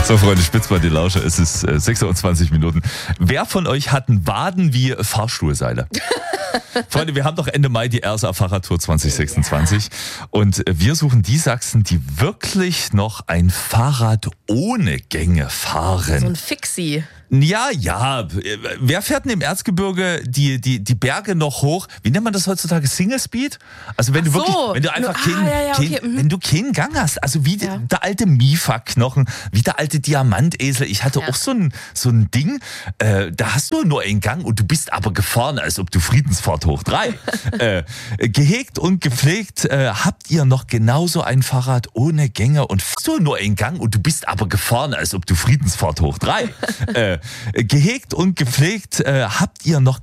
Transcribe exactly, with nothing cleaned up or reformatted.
So, Freunde, spitzt mal die Lausche. Es ist äh, sechsundzwanzig Minuten. Wer von euch hat einen Waden wie Fahrstuhlseile? Freunde, wir haben doch Ende Mai die R S A Fahrradtour zwanzig sechsundzwanzig. Und wir suchen die Sachsen, die wirklich noch ein Fahrrad ohne Gänge fahren. So ein Fixie. Ja, ja. Wer fährt denn im Erzgebirge die, die, die Berge noch hoch? Wie nennt man das heutzutage? Single Speed? Also wenn Ach du wirklich, so. wenn du einfach Ah, keinen, ja, ja, keinen, okay, mhm. wenn du keinen Gang hast, also wie Ja. der alte Mifa-Knochen, wie der alte Diamantesel. Ich hatte Ja. auch so ein, so ein Ding, äh, da hast du nur einen Gang und du bist aber gefahren, als ob du Friedensfahrt hoch drei. äh, gehegt und gepflegt, äh, habt ihr noch genauso ein Fahrrad ohne Gänge und hast du nur einen Gang und du bist aber gefahren, als ob du Friedensfahrt hoch drei. äh, gehegt und gepflegt, äh, habt ihr noch